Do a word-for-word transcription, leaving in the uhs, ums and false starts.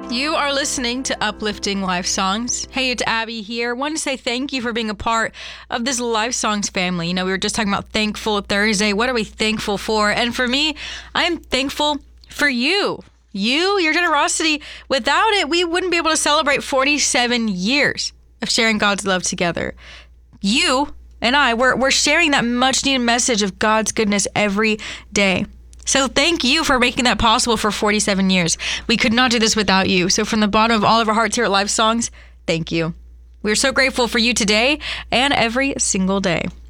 You are listening to Uplifting Life Songs. Hey, it's Abby here. I want to say thank you for being a part of this Life Songs family. You know, we were just talking about Thankful Thursday. What are we thankful for? And for me, I'm thankful for you. You, your generosity. Without it, we wouldn't be able to celebrate forty-seven years of sharing God's love together. You and I, we're, we're sharing that much needed message of God's goodness every day. So thank you for making that possible for forty-seven years. We could not do this without you. So from the bottom of all of our hearts here at Life Songs, thank you. We're so grateful for you today and every single day.